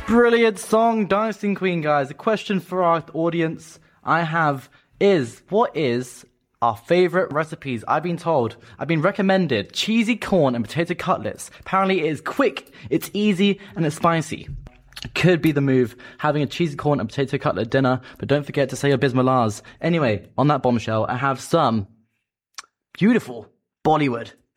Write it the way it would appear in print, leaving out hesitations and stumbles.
Brilliant song, Dancing Queen, guys. The question for our audience I have is, what is our favorite recipes? I've been recommended cheesy corn and potato cutlets. Apparently it is quick, it's easy, and it's spicy. Could be the move, having a cheesy corn and potato cutlet dinner, but don't forget to say your bismillahs. Anyway, on that bombshell, I have some beautiful Bollywood.